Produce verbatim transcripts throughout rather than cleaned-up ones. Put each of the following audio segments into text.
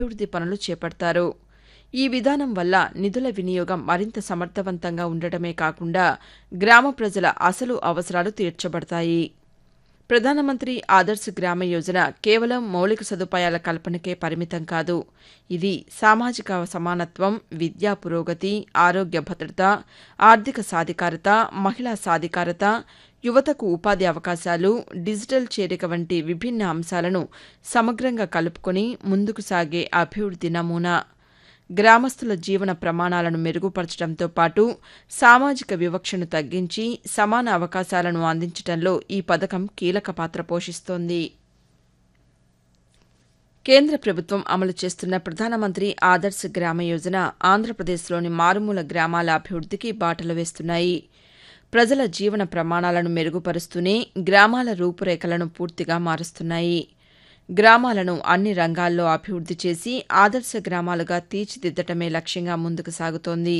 అభివృద్ధి పనులు చేపడతారు. ఈ విధానం వల్ల నిధుల వినియోగం మరింత సమర్థవంతంగా ఉండటమే కాకుండా గ్రామ ప్రజల అసలు అవసరాలు తీర్చబడతాయి. ప్రధానమంత్రి ఆదర్శ్ గ్రామ యోజన కేవలం మౌలిక సదుపాయాల కల్పనకే పరిమితం కాదు. ఇది సామాజిక సమానత్వం, విద్యా పురోగతి, ఆరోగ్య భద్రత, ఆర్థిక సాధికారత, మహిళా సాధికారత, యువతకు ఉపాధి అవకాశాలు, డిజిటల్ చేరిక వంటి విభిన్న అంశాలను సమగ్రంగా కలుపుకొని ముందుకు సాగే అభివృద్ధి నమూనా. గ్రామస్తుల జీవన ప్రమాణాలను మెరుగుపరచడంతో పాటు సామాజిక వివక్షను తగ్గించి సమాన అవకాశాలను అందించడంలో ఈ పథకం కీలక పాత్ర పోషిస్తోంది. కేంద్ర ప్రభుత్వం అమలు చేస్తున్న ప్రధానమంత్రి ఆదర్శ్ గ్రామ యోజన ఆంధ్రప్రదేశ్లోని మారుమూల గ్రామాల అభివృద్ధికి బాటలు వేస్తున్నాయి. ప్రజల జీవన ప్రమాణాలను మెరుగుపరుస్తూనే గ్రామాల రూపురేఖలను పూర్తిగా మారుస్తున్నాయి. గ్రామాలను అన్ని రంగాల్లో అభివృద్ధి చేసి ఆదర్శ గ్రామాలుగా తీర్చిదిద్దటమే లక్ష్యంగా ముందుకు సాగుతోంది.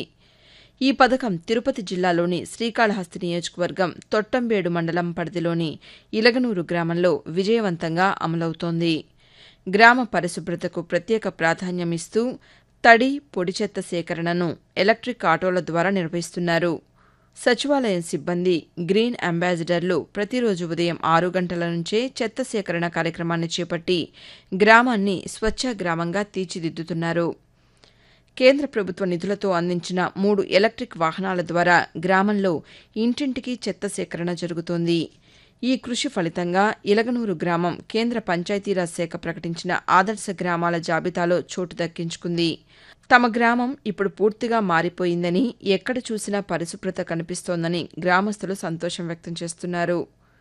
ఈ పథకం తిరుపతి జిల్లాలోని శ్రీకాళహస్తి నియోజకవర్గం తొట్టంబేడు మండలం పరిధిలోని ఇలగనూరు గ్రామంలో విజయవంతంగా అమలవుతోంది. గ్రామ పరిశుభ్రతకు ప్రత్యేక ప్రాధాన్యమిస్తూ తడి, పొడి చెత్త సేకరణను ఎలక్ట్రిక్ ఆటోల ద్వారా నిర్వహిస్తున్నారు. సచివాలయం సిబ్బంది, గ్రీన్ అంబాసిడర్లు ప్రతిరోజు ఉదయం ఆరు గంటల నుంచే చెత్త సేకరణ కార్యక్రమాన్ని చేపట్టి గ్రామాన్ని స్వచ్ఛ గ్రామంగా తీర్చిదిద్దుతున్నారు. కేంద్ర ప్రభుత్వ నిధులతో అందించిన మూడు ఎలక్ట్రిక్ వాహనాల ద్వారా గ్రామంలో ఇంటింటికి చెత్త సేకరణ జరుగుతోంది. ఈ కృషి ఫలితంగా ఇలగనూరు గ్రామం కేంద్ర పంచాయతీరాజ్ శాఖ ప్రకటించిన ఆదర్శ గ్రామాల జాబితాలో చోటు దక్కించుకుంది. తమ గ్రామం ఇప్పుడు పూర్తిగా మారిపోయిందని, ఎక్కడ చూసినా పరిశుభ్రత కనిపిస్తోందని గ్రామస్తులు సంతోషం వ్యక్తం చేస్తున్నారు.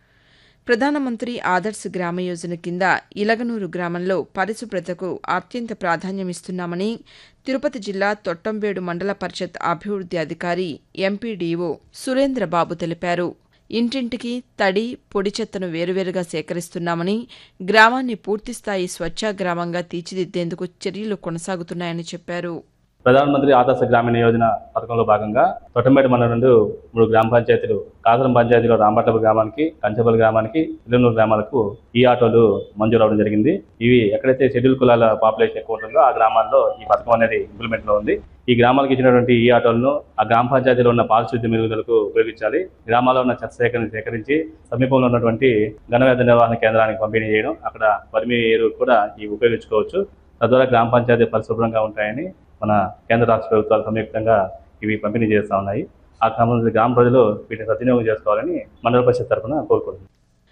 ప్రధానమంత్రి ఆదర్శ్ గ్రామ యోజన కింద ఇలగనూరు గ్రామంలో పరిశుభ్రతకు అత్యంత ప్రాధాన్యమిస్తున్నామని తిరుపతి జిల్లా తొట్టంబేడు మండల పరిషత్ అభివృద్ధి అధికారి ఎంపీడీఓ సురేంద్రబాబు తెలిపారు. ఇంటింటికి తడి, పొడి చెత్తను వేరువేరుగా సేకరిస్తున్నామని, గ్రామాన్ని పూర్తిస్థాయి స్వచ్ఛ గ్రామంగా తీర్చిదిద్దేందుకు చర్యలు కొనసాగుతున్నాయని చెప్పారు. ప్రధానమంత్రి ఆదర్శ గ్రామీణ యోజన పథకంలో భాగంగా తొట్టంబేడు మండలం నుండి మూడు గ్రామ పంచాయతీలు కాసరం పంచాయతీలో రాంబట్లపు గ్రామానికి, కంచబల్ గ్రామానికి, ఇల్లనూరు గ్రామాలకు ఈ ఆటోలు మంజూరు అవడం జరిగింది. ఇవి ఎక్కడైతే షెడ్యూల్ కులాల పాపులేషన్ ఎక్కువ ఉంటుందో ఆ గ్రామాల్లో ఈ పథకం అనేది ఇంప్లిమెంట్ లో ఉంది. ఈ గ్రామాలకు ఇచ్చినటువంటి ఈ ఆటోలను ఆ గ్రామ పంచాయతీలో ఉన్న పారిశుద్ధ్య మెరుగుదలకు ఉపయోగించాలి. గ్రామాల్లో ఉన్న చెత్త సేకరణ సేకరించి సమీపంలో ఉన్నటువంటి ఘనవ్యాధి నిర్వహణ కేంద్రానికి పంపిణీ చేయడం, అక్కడ పరిమి ఎరువు కూడా ఇవి ఉపయోగించుకోవచ్చు. తద్వారా గ్రామ పంచాయతీ పరిశుభ్రంగా ఉంటాయని మన కేంద్ర రాష్ట్ర ప్రభుత్వాలు సంయుక్తంగా ఇవి పంపిణీ చేస్తూ ఉన్నాయి. ఆ క్రమంలో గ్రామ ప్రజలు వీటిని సద్వినియోగం చేసుకోవాలని మండల పరిషత్ తరఫున కోరుకుంటున్నాను.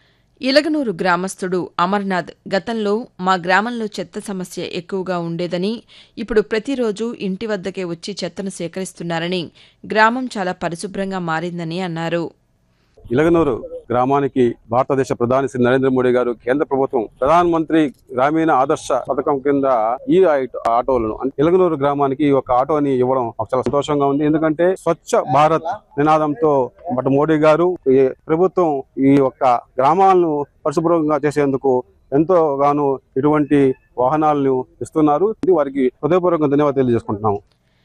ఇలగనూరు గ్రామస్తుడు అమర్నాథ్ గతంలో మా గ్రామంలో చెత్త సమస్య ఎక్కువగా ఉండేదని, ఇప్పుడు ప్రతిరోజు ఇంటి వద్దకే వచ్చి చెత్తను సేకరిస్తున్నారని, గ్రామం చాలా పరిశుభ్రంగా మారిందని అన్నారు. ఇలగనూరు గ్రామానికి భారతదేశ ప్రధాని శ్రీ నరేంద్ర మోడీ గారు కేంద్ర ప్రభుత్వం ప్రధానమంత్రి గ్రామీణ ఆదర్శ పథకం కింద ఈ ఆటోలను ఇలగనూరు గ్రామానికి ఒక ఆటోని ఇవ్వడం చాలా సంతోషంగా ఉంది. ఎందుకంటే స్వచ్ఛ భారత్ నినాదంతో బట్ మోడీ గారు ఈ ప్రభుత్వం ఈ యొక్క గ్రామాలను పరిశుభ్రంగా చేసేందుకు ఎంతో గాను ఇటువంటి వాహనాలను ఇస్తున్నారు. వారికి హృదయపూర్వకంగా ధన్యవాదాలు తెలియజేసుకుంటున్నాము.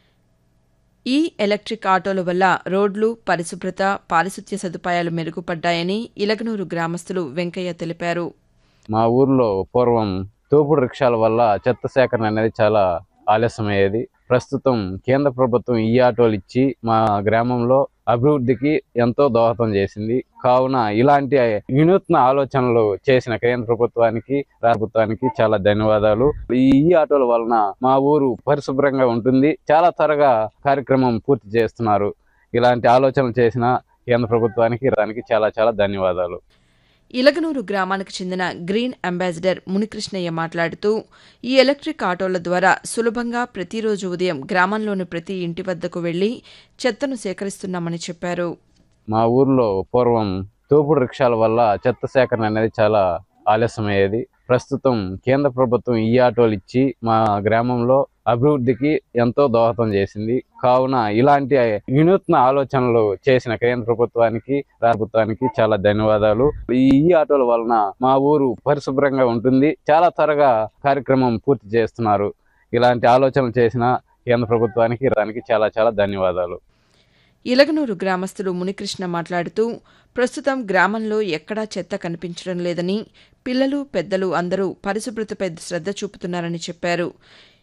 ఈ ఎలక్ట్రిక్ ఆటోల వల్ల రోడ్లు, పరిశుభ్రత, పారిశుధ్య సదుపాయాలు మెరుగుపడ్డాయని ఇలగనూరు గ్రామస్తులు వెంకయ్య తెలిపారు. మా ఊర్లో పూర్వం తోపుడు రిక్షాల వల్ల చెత్త సేకరణ అనేది చాలా ఆలస్యమయ్యేది. ప్రస్తుతం కేంద్ర ప్రభుత్వం ఈ ఆటోలు ఇచ్చి మా గ్రామంలో అభివృద్ధికి ఎంతో దోహదం చేసింది. కావున ఇలాంటి వినూత్న ఆలోచనలు చేసిన కేంద్ర ప్రభుత్వానికి, ప్రభుత్వానికి చాలా ధన్యవాదాలు. ఈ ఆటోల వలన మా ఊరు పరిశుభ్రంగా ఉంటుంది. చాలా త్వరగా కార్యక్రమం పూర్తి చేస్తున్నారు. ఇలాంటి ఆలోచనలు చేసిన కేంద్ర ప్రభుత్వానికి దానికి చాలా చాలా ధన్యవాదాలు. ఇలగనూరు గ్రామానికి చెందిన గ్రీన్ అంబాసిడర్ మునికృష్ణయ్య మాట్లాడుతూ, ఈ ఎలక్ట్రిక్ ఆటోల ద్వారా సులభంగా ప్రతిరోజు ఉదయం గ్రామంలోని ప్రతి ఇంటి వద్దకు వెళ్లి చెత్తను సేకరిస్తున్నామని చెప్పారు. మా ఊర్లో పూర్వం తోపుడు రిక్షాల వల్ల చెత్త సేకరణ అనేది చాలా ఆలస్యమయ్యేది. ప్రస్తుతం కేంద్ర ప్రభుత్వం ఈ ఆటోలు ఇచ్చి మా గ్రామంలో అభివృద్ధికి ఎంతో దోహదం చేసింది. కావున ఇలాంటి వినూత్న ఆలోచనలు చేసిన కేంద్ర ప్రభుత్వానికి, ప్రభుత్వానికి చాలా ధన్యవాదాలు. ఈ ఆటోల వలన మా ఊరు పరిశుభ్రంగా ఉంటుంది. చాలా త్వరగా కార్యక్రమం పూర్తి చేస్తున్నారు. ఇలాంటి ఆలోచనలు చేసిన కేంద్ర ప్రభుత్వానికి దానికి చాలా చాలా ధన్యవాదాలు. ఇలగనూరు గ్రామస్తులు మునికృష్ణ మాట్లాడుతూ ప్రస్తుతం గ్రామంలో ఎక్కడా చెత్త కనిపించడం లేదని, పిల్లలు పెద్దలు అందరూ పరిశుభ్రతపై శ్రద్ధ చూపుతున్నారని చెప్పారు.